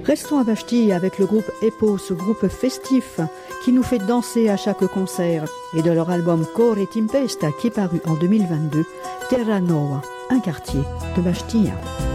Restons à Bastia avec le groupe EPO, ce groupe festif qui nous fait danser à chaque concert, et de leur album Core et Tempesta qui est paru en 2022, Terra Nova, un quartier de Bastia.